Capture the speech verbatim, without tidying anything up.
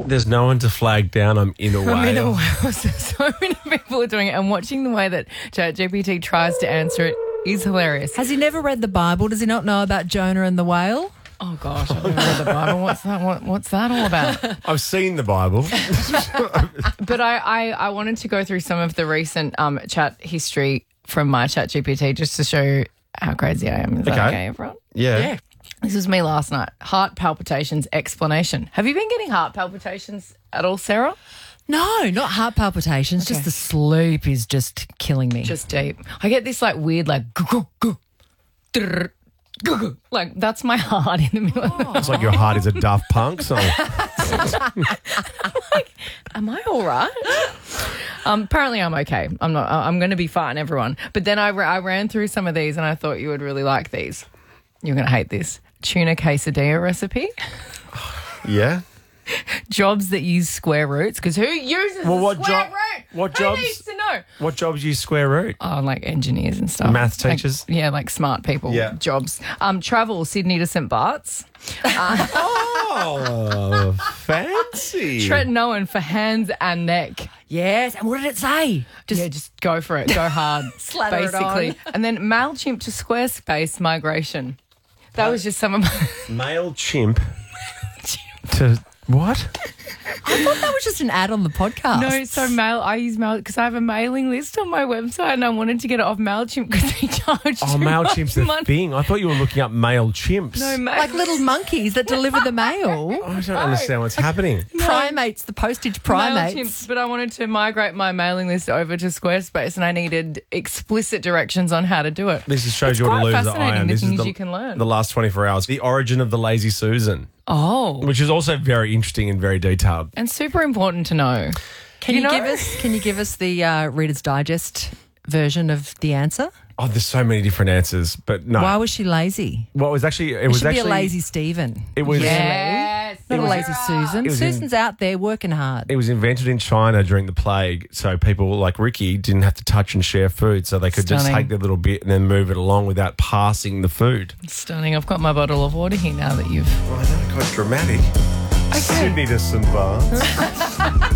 There's no one to flag down. I'm in a whale. I'm in a whale. So, so many people are doing it, and watching the way that ChatGPT tries to answer it is hilarious. Has he never read the Bible? Does he not know about Jonah and the whale? Oh gosh, I've never read the Bible. What's that? What, what's that all about? I've seen the Bible. But I, I, I wanted to go through some of the recent um, chat history from my ChatGPT just to show you how crazy I am. Is that Okay. okay, everyone? Yeah. Yeah. This was me last night. Heart palpitations explanation. Have you been getting heart palpitations at all, Sarah? No, not heart palpitations. Just the sleep is just killing me. Just deep. I get this like weird like gu- gu- gu- drrr, gu- gu. Like that's my heart in the middle of the It's like your heart is a Daft Punk song. Am I all right? Um, apparently I'm okay. I'm not. I'm going to be fine, everyone. But then I, ra- I ran through some of these and I thought you would really like these. You're going to hate this. Tuna quesadilla recipe. Yeah. Jobs that use square roots. Because who uses Well, a what square job- root? what who jobs- needs to know? What jobs use square root? Oh, like engineers and stuff. Maths Like- teachers? yeah, like smart people. Yeah. Jobs. Um, travel, Sydney to Saint Bart's. Oh, fancy. Tretinoin for hands and neck. Yes. And what did it say? Just, yeah, just go for it. Go hard. Slather it basically. on. And then MailChimp to Squarespace migration. That was just some of my... Male chimp to what? I thought that was just an ad on the podcast. No, so mail. I use mail because I have a mailing list on my website, and I wanted to get it off Mailchimp because they charge Oh, too MailChimp's much a money. thing. I thought you were looking up male chimps. No, mail. Like little monkeys that deliver the mail. I don't understand what's happening. Primates, the postage primates. MailChimp, but I wanted to migrate my mailing list over to Squarespace, and I needed explicit directions on how to do it. This just shows It's you what a quite loser I fascinating, am. the This is things the, you can learn. the last twenty-four hours. The origin of the Lazy Susan, Oh, which is also very interesting and very detailed. and super important to know. Can You you, know- give us? Can you give us the uh, Reader's Digest version of the answer? Oh, there's so many different answers, but no. Why was she lazy? Well, it was actually it It was should actually be a lazy Stephen. It was Yes, Not a was- lazy Susan. it was in- Susan's out there working hard. It was invented in China during the plague, so people like Ricky didn't have to touch and share food, so they could just Stunning. take their little bit and then move it along without passing the food. Stunning. I've got my bottle of water here now that you've. Oh, I know, quite dramatic. Sydney to Saint Bart's.